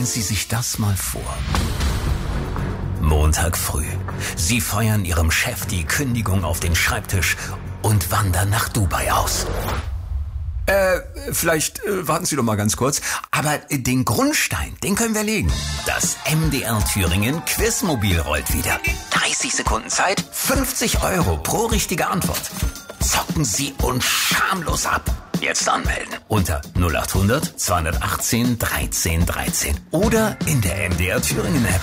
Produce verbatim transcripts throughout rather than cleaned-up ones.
Sie sich das mal vor. Montag früh. Sie feuern Ihrem Chef die Kündigung auf den Schreibtisch und wandern nach Dubai aus. Äh, vielleicht äh, warten Sie doch mal ganz kurz. Aber den Grundstein, den können wir legen. Das M D R Thüringen Quizmobil rollt wieder. dreißig Sekunden Zeit, fünfzig Euro pro richtige Antwort. Zocken Sie uns schamlos ab. Jetzt anmelden unter null acht hundert zweihundertachtzehn dreizehn dreizehn oder in der M D R Thüringen App.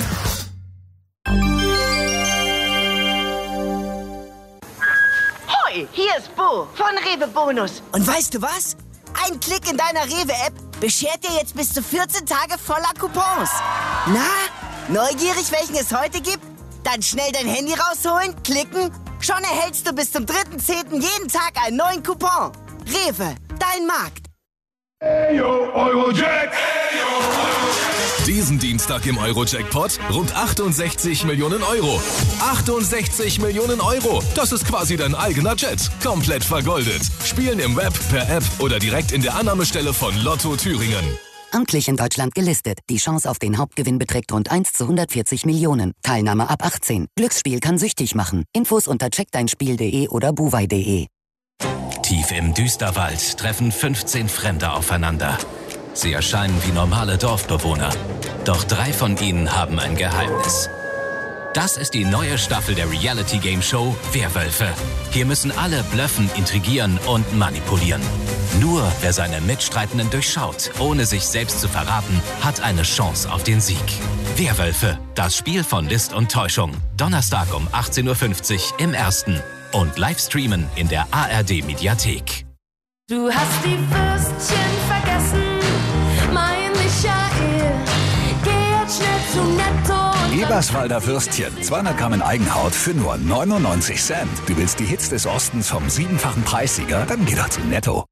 Hoi, hier ist Bo von Rewe Bonus. Und weißt du was? Ein Klick in deiner Rewe-App beschert dir jetzt bis zu vierzehn Tage voller Coupons. Na, neugierig, welchen es heute gibt? Dann schnell dein Handy rausholen, klicken. Schon erhältst du bis zum dritten zehnten jeden Tag einen neuen Coupon. Rewe, dein Markt. Hey yo, Eurojack! Hey yo, Eurojack! Diesen Dienstag im Euro-Jackpot rund achtundsechzig Millionen Euro. achtundsechzig Millionen Euro. Das ist quasi dein eigener Jet. Komplett vergoldet. Spielen im Web, per App oder direkt in der Annahmestelle von Lotto Thüringen. Amtlich in Deutschland gelistet. Die Chance auf den Hauptgewinn beträgt rund eins zu hundertvierzig Millionen. Teilnahme ab achtzehn. Glücksspiel kann süchtig machen. Infos unter check dein spiel punkt de oder buwei punkt de. Tief im Düsterwald treffen fünfzehn Fremde aufeinander. Sie erscheinen wie normale Dorfbewohner. Doch drei von ihnen haben ein Geheimnis. Das ist die neue Staffel der Reality-Game-Show Werwölfe. Hier müssen alle blöffen, intrigieren und manipulieren. Nur wer seine Mitstreitenden durchschaut, ohne sich selbst zu verraten, hat eine Chance auf den Sieg. Werwölfe, das Spiel von List und Täuschung. Donnerstag um achtzehn Uhr fünfzig im Ersten. Und live streamen in der A R D-Mediathek. Du hast die Würstchen vergessen, mein Michael. Geh jetzt schnell zu Netto. Eberswalder Würstchen, zweihundert Gramm in Eigenhaut für nur neunundneunzig Cent. Du willst die Hits des Ostens vom siebenfachen Preissieger? Dann geh doch zu Netto.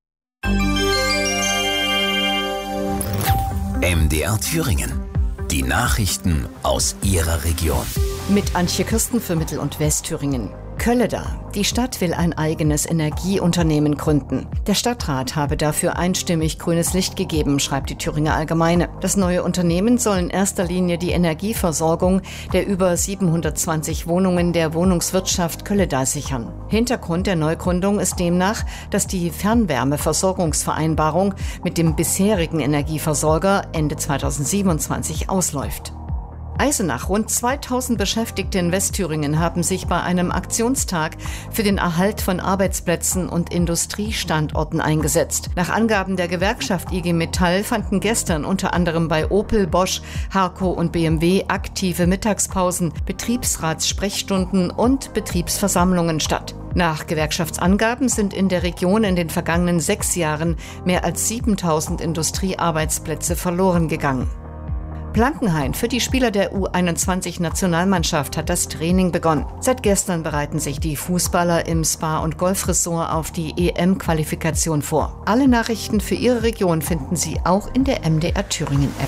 M D R Thüringen. Die Nachrichten aus Ihrer Region. Mit Antje Kirsten für Mittel- und Westthüringen. Kölleda. Die Stadt will ein eigenes Energieunternehmen gründen. Der Stadtrat habe dafür einstimmig grünes Licht gegeben, schreibt die Thüringer Allgemeine. Das neue Unternehmen soll in erster Linie die Energieversorgung der über siebenhundertzwanzig Wohnungen der Wohnungswirtschaft Kölleda sichern. Hintergrund der Neugründung ist demnach, dass die Fernwärmeversorgungsvereinbarung mit dem bisherigen Energieversorger Ende zweitausendsiebenundzwanzig ausläuft. Eisenach. Rund zweitausend Beschäftigte in Westthüringen haben sich bei einem Aktionstag für den Erhalt von Arbeitsplätzen und Industriestandorten eingesetzt. Nach Angaben der Gewerkschaft I G Metall fanden gestern unter anderem bei Opel, Bosch, Harco und B M W aktive Mittagspausen, Betriebsratssprechstunden und Betriebsversammlungen statt. Nach Gewerkschaftsangaben sind in der Region in den vergangenen sechs Jahren mehr als siebentausend Industriearbeitsplätze verloren gegangen. Blankenhain. Für die Spieler der U einundzwanzig-Nationalmannschaft hat das Training begonnen. Seit gestern bereiten sich die Fußballer im Spa- und Golfresort auf die E M-Qualifikation vor. Alle Nachrichten für Ihre Region finden Sie auch in der M D R Thüringen-App.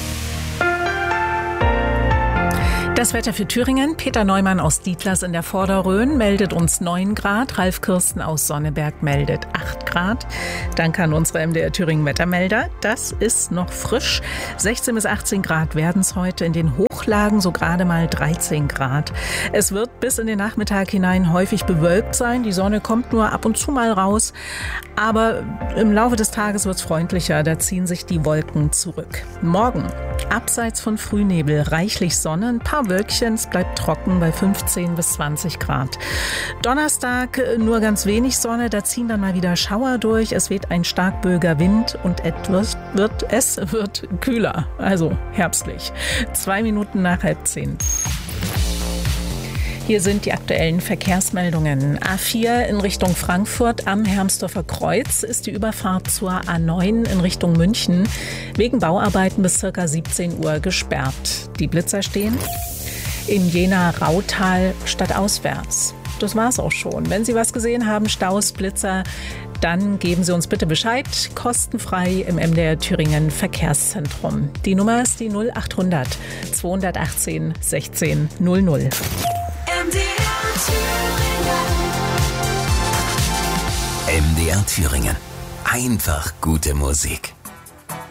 Das Wetter für Thüringen. Peter Neumann aus Dietlas in der Vorderrhön meldet uns neun Grad. Ralf Kirsten aus Sonneberg meldet acht Grad. Danke an unsere M D R Thüringen Wettermelder. Das ist noch frisch. sechzehn bis achtzehn Grad werden es heute, in den Hochlagen so gerade mal dreizehn Grad. Es wird bis in den Nachmittag hinein häufig bewölkt sein. Die Sonne kommt nur ab und zu mal raus. Aber im Laufe des Tages wird es freundlicher. Da ziehen sich die Wolken zurück. Morgen, abseits von Frühnebel, reichlich Sonne, ein paar Wölkchen, es bleibt trocken bei fünfzehn bis zwanzig Grad. Donnerstag nur ganz wenig Sonne, da ziehen dann mal wieder Schauer durch. Es weht ein stark böiger Wind und etwas wird, es wird kühler, also herbstlich. Zwei Minuten nach halb zehn. Hier sind die aktuellen Verkehrsmeldungen. A vier in Richtung Frankfurt am Hermsdorfer Kreuz ist die Überfahrt zur A neun in Richtung München wegen Bauarbeiten bis ca. siebzehn Uhr gesperrt. Die Blitzer stehen in Jena-Rautal stadtauswärts. Das war's auch schon. Wenn Sie was gesehen haben, Staus, Blitzer, dann geben Sie uns bitte Bescheid. Kostenfrei im M D R Thüringen Verkehrszentrum. Die Nummer ist die null acht hundert zweihundertachtzehn sechzehn null null. M D R Thüringen. M D R Thüringen. Einfach gute Musik.